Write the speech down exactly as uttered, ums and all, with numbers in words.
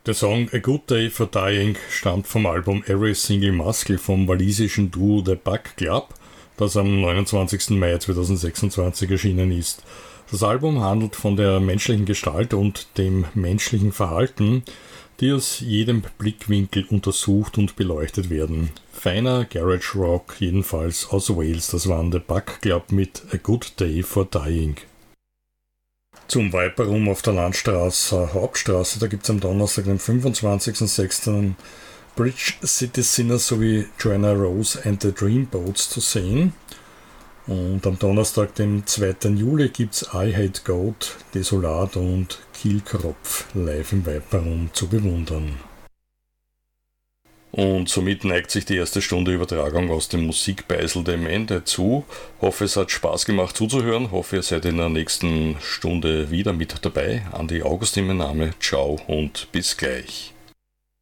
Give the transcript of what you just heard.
Der Song A Good Day for Dying stammt vom Album Every Single Muscle vom walisischen Duo The Buck Club, das am neunundzwanzigsten Mai zweitausendsechsundzwanzig erschienen ist. Das Album handelt von der menschlichen Gestalt und dem menschlichen Verhalten, die aus jedem Blickwinkel untersucht und beleuchtet werden. Feiner Garage Rock jedenfalls aus Wales, das waren The Buck Club mit A Good Day for Dying. Zum Viper Room auf der Landstraße Hauptstraße, da gibt es am Donnerstag, den fünfundzwanzigsten sechsten Bridge City Sinners sowie Joanna Rose and the Dreamboats zu sehen. Und am Donnerstag, dem zweiten Juli, gibt es I Hate Goat, Desolat und Kielkropf live im Viper Room zu bewundern. Und somit neigt sich die erste Stunde Übertragung aus dem Musikbeisel dem Ende zu. Hoffe, es hat Spaß gemacht zuzuhören. Hoffe, ihr seid in der nächsten Stunde wieder mit dabei. Andi Augustin mein Name. Ciao und bis gleich.